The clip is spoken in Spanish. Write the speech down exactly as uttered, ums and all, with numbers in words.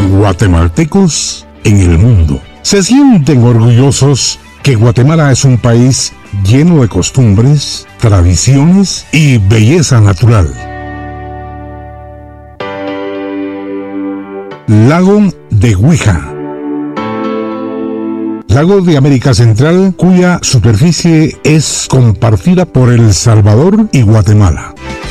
guatemaltecos en el mundo. Se sienten orgullosos que Guatemala es un país lleno de costumbres, tradiciones y belleza natural. Lago de Huija. Lago de América Central, cuya superficie es compartida por El Salvador y Guatemala.